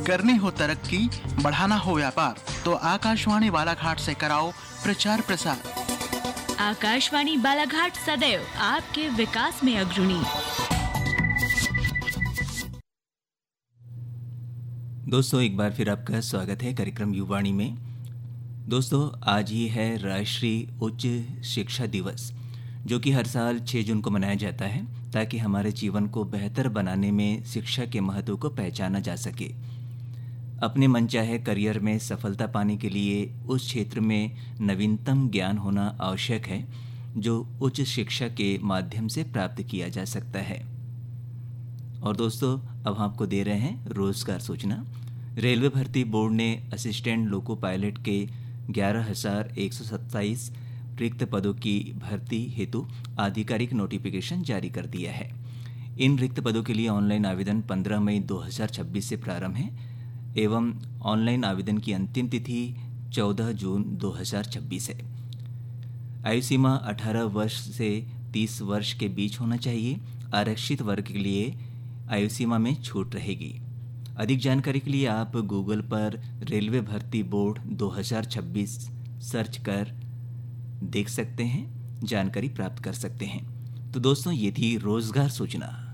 करनी हो तरक्की, बढ़ाना हो व्यापार, तो आकाशवाणी बालाघाट से कराओ प्रचार प्रसार। आकाशवाणी बालाघाट सदैव आपके विकास में अग्रणी। दोस्तों, एक बार फिर आपका स्वागत है कार्यक्रम युवाणी में। दोस्तों, आज ही है राष्ट्रीय उच्च शिक्षा दिवस, जो कि हर साल 6 जून को मनाया जाता है ताकि हमारे जीवन को बेहतर बनाने में शिक्षा के महत्व को पहचाना जा सके। अपने मनचाहे करियर में सफलता पाने के लिए उस क्षेत्र में नवीनतम ज्ञान होना आवश्यक है, जो उच्च शिक्षा के माध्यम से प्राप्त किया जा सकता है। और दोस्तों, अब हम आपको दे रहे हैं रोजगार सूचना। रेलवे भर्ती बोर्ड ने असिस्टेंट लोको पायलट के 11,127 रिक्त पदों की भर्ती हेतु आधिकारिक नोटिफिकेशन जारी कर दिया है। इन रिक्त पदों के लिए ऑनलाइन आवेदन 15 मई 2026 से प्रारंभ है एवं ऑनलाइन आवेदन की अंतिम तिथि 14 जून 2026 है। आयु सीमा 18 वर्ष से 30 वर्ष के बीच होना चाहिए। आरक्षित वर्ग के लिए आयु सीमा में छूट रहेगी। अधिक जानकारी के लिए आप गूगल पर रेलवे भर्ती बोर्ड 2026 सर्च कर देख सकते हैं, जानकारी प्राप्त कर सकते हैं। तो दोस्तों, ये थी रोजगार सूचना।